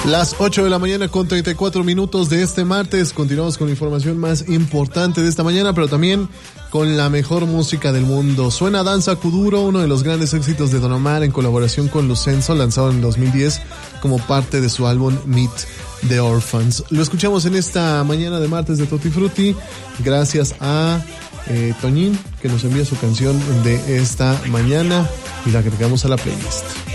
Las 8 de la mañana con 34 minutos de este martes. Continuamos con la información más importante de esta mañana, pero también con la mejor música del mundo. Suena Danza Kuduro, uno de los grandes éxitos de Don Omar en colaboración con Lucenzo, lanzado en 2010 como parte de su álbum Meet the Orphans. Lo escuchamos en esta mañana de martes de Tutti Frutti, gracias a Toñín, que nos envía su canción de esta mañana y la agregamos a la playlist.